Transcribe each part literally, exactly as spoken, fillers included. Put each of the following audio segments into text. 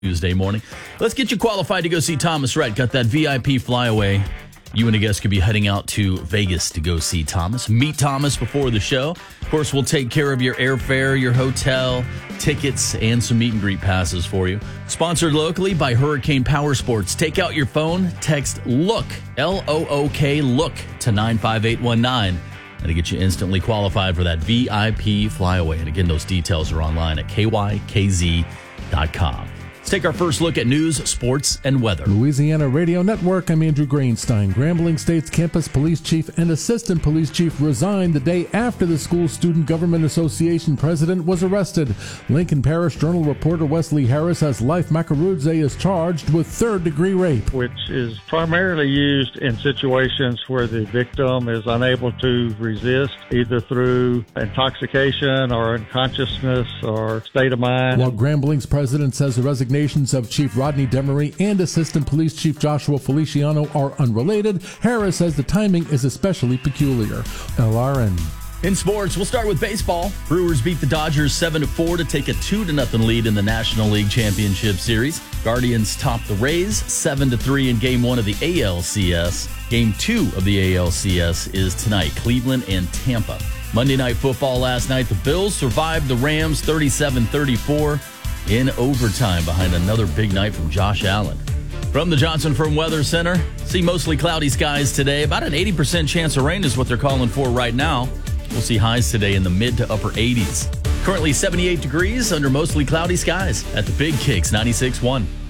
Tuesday morning. Let's get you qualified to go see Thomas Rhett. Got that V I P flyaway. You and a guest could be heading out to Vegas to go see Thomas. Meet Thomas before the show. Of course, we'll take care of your airfare, your hotel, tickets, and some meet and greet passes for you. Sponsored locally by Hurricane Power Sports. Take out your phone, text LOOK, L O O K, LOOK to nine five eight one nine. That'll get you instantly qualified for that V I P flyaway. And again, those details are online at K Y K Z dot com. Let's take our first look at news, sports, and weather. Louisiana Radio Network, I'm Andrew Greenstein. Grambling State's campus police chief and assistant police chief resigned the day after the school Student Government Association president was arrested. Lincoln Parish Journal reporter Wesley Harris says Life Macarudze is charged with third-degree rape, which is primarily used in situations where the victim is unable to resist, either through intoxication or unconsciousness or state of mind. While Grambling's president says the resignation of Chief Rodney Demery and Assistant Police Chief Joshua Feliciano are unrelated, Harris says the timing is especially peculiar. L R N. In sports, we'll start with baseball. Brewers beat the Dodgers seven to four to take a two to nothing lead in the National League Championship Series. Guardians topped the Rays seven to three in Game one of the A L C S. Game two of the A L C S is tonight, Cleveland and Tampa. Monday Night Football last night, the Bills survived the Rams thirty-seven thirty-four. In overtime behind another big night from Josh Allen. From the Johnson Firm Weather Center, see mostly cloudy skies today. About an eighty percent chance of rain is what they're calling for right now. We'll see highs today in the mid to upper eighties. Currently seventy-eight degrees under mostly cloudy skies at the Big Kicks ninety-six point one.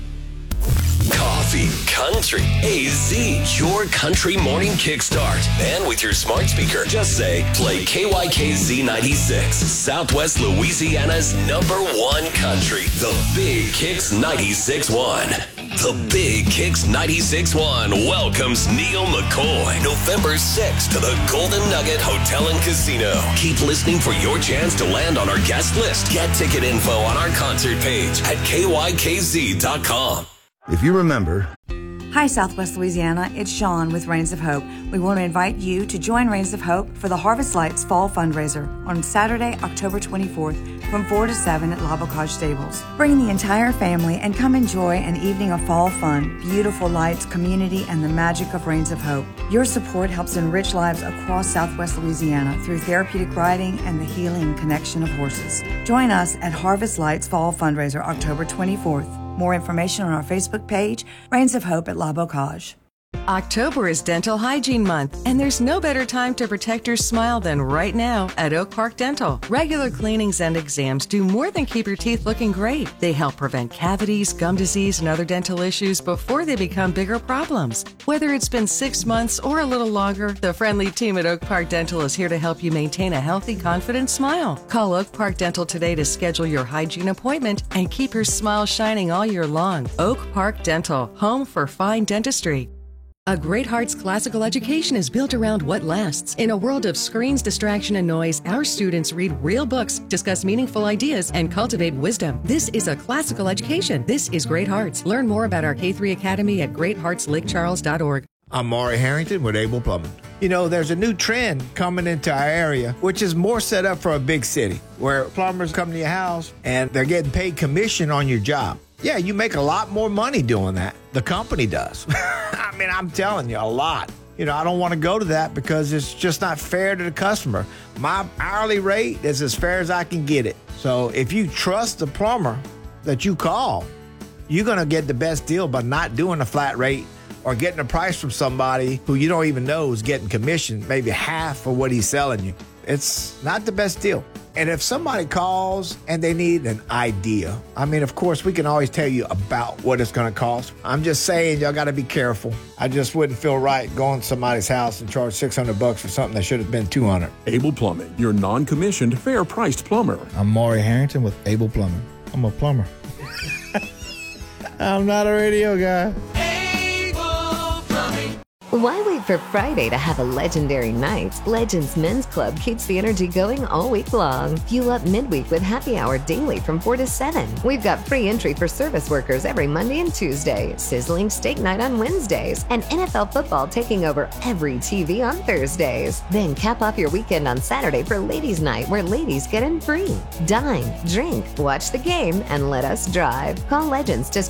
Coffee, country, A Z, your country morning kickstart. And with your smart speaker, just say, play K Y K Z ninety-six, Southwest Louisiana's number one country. The Big Kicks ninety-six point one. The Big Kicks ninety-six point one welcomes Neil McCoy November sixth to the Golden Nugget Hotel and Casino. Keep listening for your chance to land on our guest list. Get ticket info on our concert page at K Y K Z dot com. If you remember... Hi, Southwest Louisiana. It's Sean with Reigns of Hope. We want to invite you to join Reigns of Hope for the Harvest Lights Fall Fundraiser on Saturday, October twenty-fourth from four to seven at La Bocage Stables. Bring the entire family and come enjoy an evening of fall fun, beautiful lights, community, and the magic of Reigns of Hope. Your support helps enrich lives across Southwest Louisiana through therapeutic riding and the healing connection of horses. Join us at Harvest Lights Fall Fundraiser October twenty-fourth. More information on our Facebook page, Reigns of Hope at La Bocage. October is Dental Hygiene Month, and there's no better time to protect your smile than right now at Oak Park Dental. Regular cleanings and exams do more than keep your teeth looking great. They help prevent cavities, gum disease, and other dental issues before they become bigger problems. Whether it's been six months or a little longer, the friendly team at Oak Park Dental is here to help you maintain a healthy, confident smile. Call Oak Park Dental today to schedule your hygiene appointment and keep your smile shining all year long. Oak Park Dental, home for fine dentistry. A Great Hearts classical education is built around what lasts. In a world of screens, distraction, and noise, our students read real books, discuss meaningful ideas, and cultivate wisdom. This is a classical education. This is Great Hearts. Learn more about our K three Academy at great hearts lake charles dot org. I'm Maury Harrington with Able Plumbing. You know, there's a new trend coming into our area, which is more set up for a big city, where plumbers come to your house and they're getting paid commission on your job. Yeah, you make a lot more money doing that. The company does. I mean, I'm telling you, a lot. You know, I don't want to go to that because it's just not fair to the customer. My hourly rate is as fair as I can get it. So if you trust the plumber that you call, you're going to get the best deal by not doing a flat rate or getting a price from somebody who you don't even know is getting commission, maybe half of what he's selling you. It's not the best deal. And if somebody calls and they need an idea, I mean, of course, we can always tell you about what it's going to cost. I'm just saying, y'all got to be careful. I just wouldn't feel right going to somebody's house and charge six hundred bucks for something that should have been two hundred. Able Plumbing, your non-commissioned, fair-priced plumber. I'm Maury Harrington with Able Plumbing. I'm a plumber. I'm not a radio guy. Why wait for Friday to have a legendary night? Legends Men's Club keeps the energy going all week long. Fuel up midweek with happy hour daily from four to seven. We've got free entry for service workers every Monday and Tuesday, sizzling steak night on Wednesdays, and N F L football taking over every T V on Thursdays. Then cap off your weekend on Saturday for Ladies Night, where ladies get in free. Dine, drink, watch the game, and let us drive. Call Legends to